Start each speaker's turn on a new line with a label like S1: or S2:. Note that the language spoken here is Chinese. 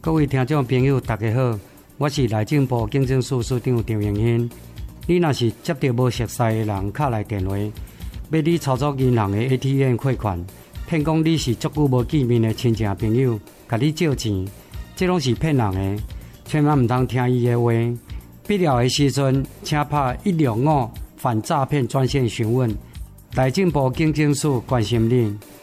S1: 各位听众朋友，大家好，我是内政部警政署署长张永兴。你若是接到无熟悉的人敲来电话，要你操作银行的 ATM 汇款，骗讲你是足久无见面的亲戚朋友，甲你借钱，这拢是骗人的，千万唔通听伊的话。必要的时阵，请拍165反诈骗专线询问。内政部警政署关心你。